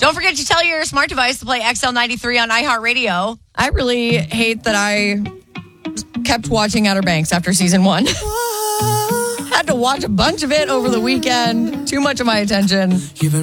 Don't forget to tell your smart device to play XL93 on iHeartRadio. I really hate that I kept watching Outer Banks after season 1. Had to watch a bunch of it over the weekend. Too much of my attention.